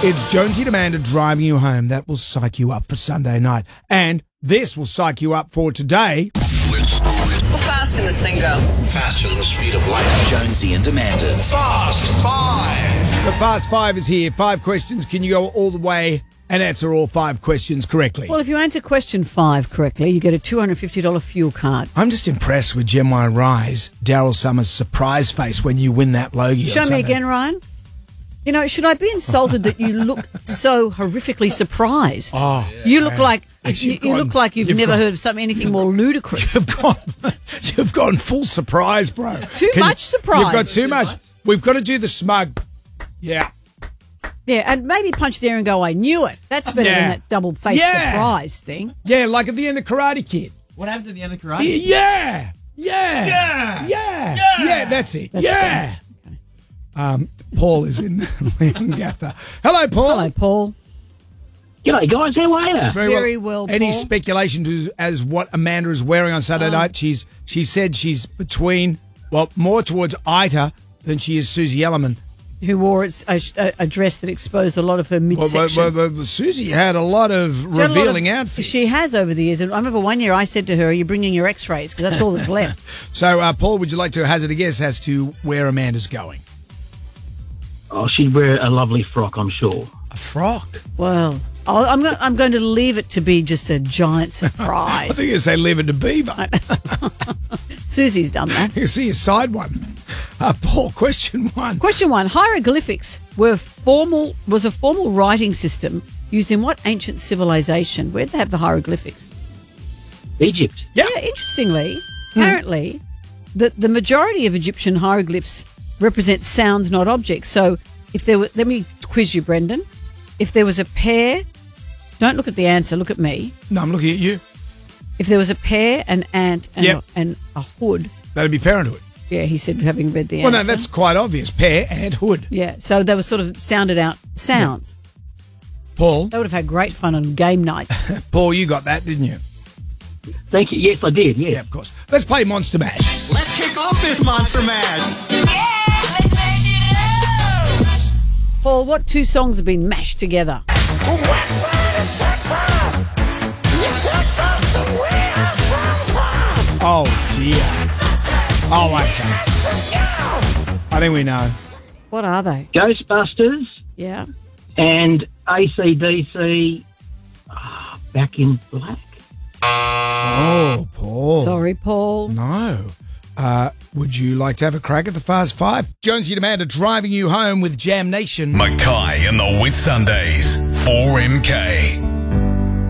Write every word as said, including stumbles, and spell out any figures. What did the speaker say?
It's Jonesy and Amanda driving you home. That will psych you up for Sunday night. And this will psych you up for today. How fast can this thing go? Faster than the speed of light. Jonesy and Amanda's Fast Five. The Fast Five is here. Five questions. Can you go all the way and answer all five questions correctly? Well, if you answer question five correctly, you get a two hundred fifty dollars fuel card. I'm just impressed with Gen Y Rise, Daryl Summers' surprise face when you win that Logie. Show me again, Ryan. You know, should I be insulted that you look so horrifically surprised? Oh, you look like Yes, you, you've you gone- look like you've, you've never gone- heard of something anything more ludicrous. You've gone, you've gone full surprise, bro. Too Can much you- surprise. You've got too much. We've got to do the smug. Yeah. Yeah, and maybe punch there and go, I knew it. That's better Yeah. than that double-faced Yeah. surprise thing. Yeah, like at the end of Karate Kid. What happens at the end of karate? Yeah. Yeah. Yeah. Yeah. Yeah. Yeah, that's it. That's yeah. Um, Paul is in Leongatha. Hello, Paul. Hello, Paul. G'day, guys. How are you? Very well, Any Paul. speculation to, as what Amanda is wearing on Saturday night? She's She said she's between, well, more towards Ita than she is Susie Ellerman. Who wore its, a, a, a dress that exposed a lot of her Well, midsection. well, well, well, Susie had a lot of She had a lot of- revealing outfits. She has over the years. And I remember one year I said to her, are you bringing your x-rays? Because that's all that's left. So, uh, Paul, would you like to hazard a guess as to where Amanda's going? Oh, she'd wear a lovely frock, I'm sure. A frock? Well, I'll, I'm, go- I'm going to leave it to be just a giant surprise. I think you say live it to beaver. Susie's done that. You see a side one. Uh, Paul, question one. Question one. Hieroglyphics were formal was a formal writing system used in what ancient civilization? Where'd they have the hieroglyphics? Egypt. Yeah. Yeah, interestingly, apparently, the, the majority of Egyptian hieroglyphs represent sounds, not objects. So if there were, let me quiz you, Brendan. If there was a pear, don't look at the answer, look at me. No, I'm looking at you. If there was a pear, an ant, and, Yep. a, and a hood, That'd be parenthood. yeah, he said, having read the Well, answer. no, that's quite obvious. Pear and hood. Yeah, so they were sort of sounded out sounds. Paul, They would have had great fun on game nights. Paul, you got that, didn't you? Thank you. Yes, I did. Yeah, Yeah. of course. Let's play Monster Mash. Let's kick off this Monster Mash. Paul, what two songs have been mashed together? Oh, dear. Oh, okay. I think we know. What are they? Ghostbusters Yeah. and A C D C. ah, Back in Black. Oh, Paul. Sorry, Paul. No. Uh, would you like to have a crack at the Fast Five? Jonesy and Amanda driving you home with Jam Nation. Mackay and the Whitsundays. four M K.